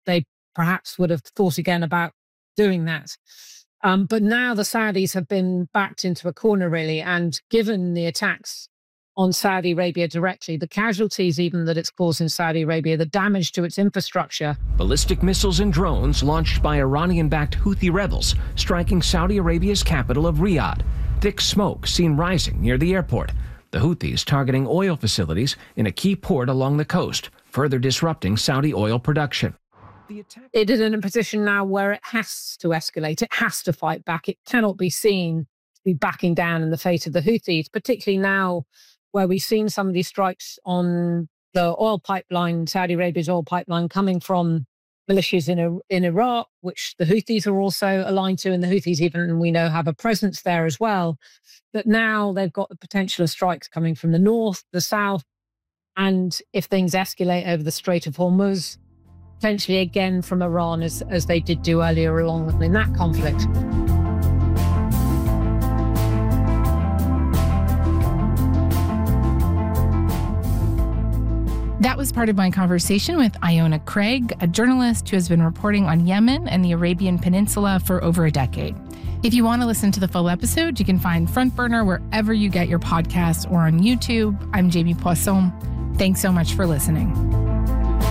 they perhaps would have thought again about doing that. But now the Saudis have been backed into a corner, really. And given the attacks on Saudi Arabia directly, the casualties even that it's caused in Saudi Arabia, the damage to its infrastructure. Ballistic missiles and drones launched by Iranian-backed Houthi rebels striking Saudi Arabia's capital of Riyadh. Thick smoke seen rising near the airport. The Houthis targeting oil facilities in a key port along the coast, further disrupting Saudi oil production. It is in a position now where it has to escalate. It has to fight back. It cannot be seen to be backing down in the face of the Houthis, particularly now where we've seen some of these strikes on the oil pipeline, Saudi Arabia's oil pipeline, coming from militias in Iraq, which the Houthis are also aligned to, and the Houthis even, we know, have a presence there as well. But now they've got the potential of strikes coming from the north, the south, and if things escalate over the Strait of Hormuz, potentially again from Iran, as they did do earlier along in that conflict. That was part of my conversation with Iona Craig, a journalist who has been reporting on Yemen and the Arabian Peninsula for over a decade. If you want to listen to the full episode, you can find Front Burner wherever you get your podcasts or on YouTube. I'm Jamie Poisson. Thanks so much for listening.